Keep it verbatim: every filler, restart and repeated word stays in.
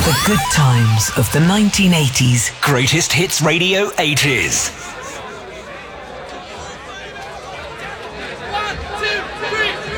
The good times of the nineteen eighties. Greatest Hits Radio eighties. One, two, three.